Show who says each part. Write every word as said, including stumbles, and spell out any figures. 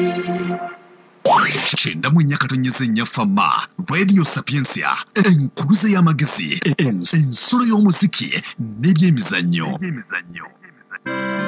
Speaker 1: Kyenda mu nnya katonnyeze nnya Fama, Radio Sapiensia, enkuluze y'amagezi, ensolo y'omuziki n'ebyemizannyo.